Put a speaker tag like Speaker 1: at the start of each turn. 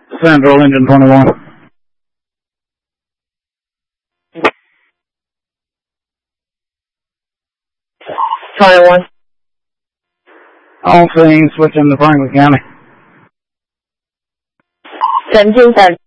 Speaker 1: Central Engine 21.
Speaker 2: 21.
Speaker 1: All seeing, switching to Franklin County.
Speaker 2: 1710.